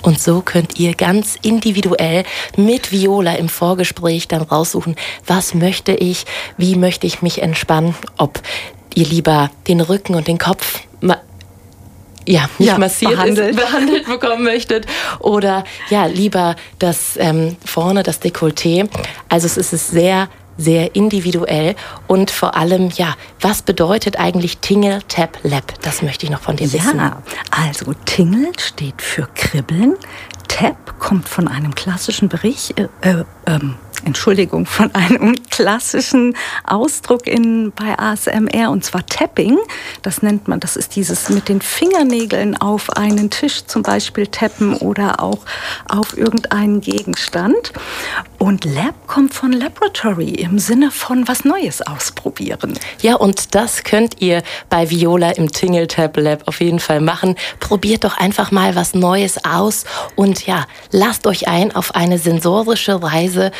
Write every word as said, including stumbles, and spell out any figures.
Und so könnt ihr ganz individuell mit Viola im Vorgespräch dann raussuchen, was möchte ich, wie möchte ich mich entspannen, ob ihr lieber den Rücken und den Kopf ja, nicht ja, massiert behandelt. Ist, behandelt bekommen möchtet oder ja, lieber das ähm, vorne, das Dekolleté. Also es ist sehr, sehr individuell und vor allem, ja, was bedeutet eigentlich Tingle Tap Lap? Das möchte ich noch von dir wissen. Ja, also Tingle steht für Kribbeln, Tap kommt von einem klassischen Bericht, äh, äh, ähm, Entschuldigung, von einem klassischen Ausdruck in, bei A S M R, und zwar Tapping. Das nennt man, das ist dieses mit den Fingernägeln auf einen Tisch zum Beispiel tappen oder auch auf irgendeinen Gegenstand. Und Lab kommt von Laboratory im Sinne von was Neues ausprobieren. Ja, und das könnt ihr bei Viola im Tingle Tap Lab auf jeden Fall machen. Probiert doch einfach mal was Neues aus und ja, lasst euch ein auf eine sensorische Reise